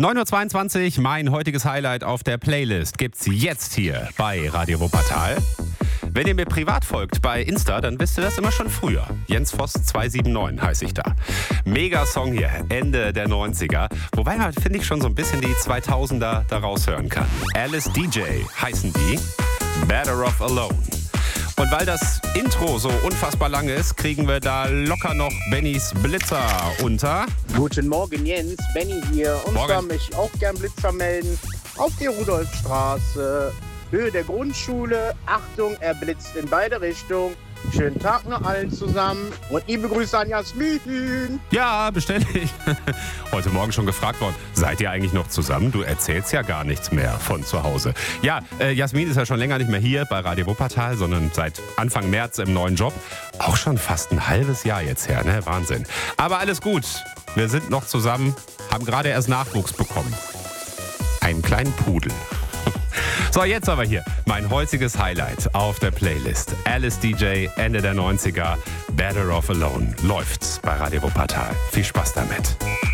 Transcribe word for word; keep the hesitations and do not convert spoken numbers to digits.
neun Uhr zweiundzwanzig, mein heutiges Highlight auf der Playlist gibt's jetzt hier bei Radio Wuppertal. Wenn ihr mir privat folgt bei Insta, dann wisst ihr das immer schon früher. Jens Voss zwei sieben neun heiße ich da. Mega Song hier, Ende der neunziger. Wobei man, finde ich, schon so ein bisschen die zweitausender da raushören kann. Alice D J heißen die. Better Off Alone. Und weil das Intro so unfassbar lang ist, kriegen wir da locker noch Bennys Blitzer unter. Guten Morgen Jens, Benny hier. Und Morgen. zwar mich auch gern Blitzer melden. Auf die Rudolfstraße, Höhe der Grundschule. Achtung, er blitzt in beide Richtungen. Schönen Tag noch allen zusammen. Und liebe Grüße an Jasmin. Ja, bestell ich. Heute Morgen schon gefragt worden, seid ihr eigentlich noch zusammen? Du erzählst ja gar nichts mehr von zu Hause. Ja, äh, Jasmin ist ja schon länger nicht mehr hier bei Radio Wuppertal, sondern seit Anfang März im neuen Job. Auch schon fast ein halbes Jahr jetzt her, ne? Wahnsinn. Aber alles gut. Wir sind noch zusammen, haben gerade erst Nachwuchs bekommen. Einen kleinen Pudel. So, jetzt aber hier mein heutiges Highlight auf der Playlist. Alice D J, Ende der neunziger, Better Off Alone. Läuft's bei Radio Wuppertal. Viel Spaß damit.